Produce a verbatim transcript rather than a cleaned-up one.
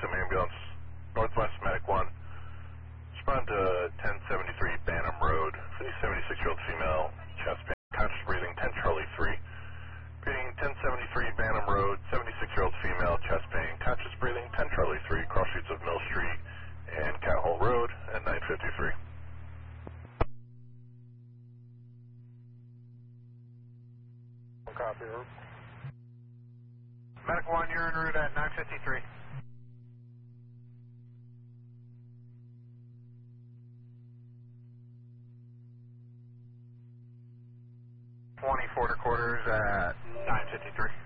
Phantom ambulance, Northwest Medic one. Respond to ten seventy-three Banham Road. seventy-six-year-old female, chest pain, conscious breathing, ten Charlie three. Reading ten seventy-three Banham Road, seventy-six-year-old female, chest pain, conscious breathing, ten Charlie three, cross streets of Mill Street and Cat Hole Road at nine fifty-three. Copy. Medic one, you're en route at nine fifty-three. twenty-four quarters at nine fifty-three.